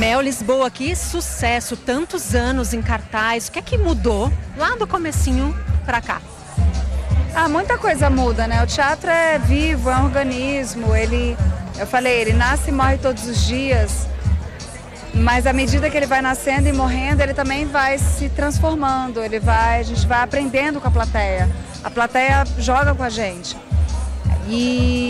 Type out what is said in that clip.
Mel Lisboa, que sucesso, tantos anos em cartaz. O que é que mudou lá do comecinho pra cá? Muita coisa muda, né? O teatro é vivo, é um organismo, eu falei, ele nasce e morre todos os dias, mas à medida que ele vai nascendo e morrendo, ele também vai se transformando, a gente vai aprendendo com a plateia joga com a gente.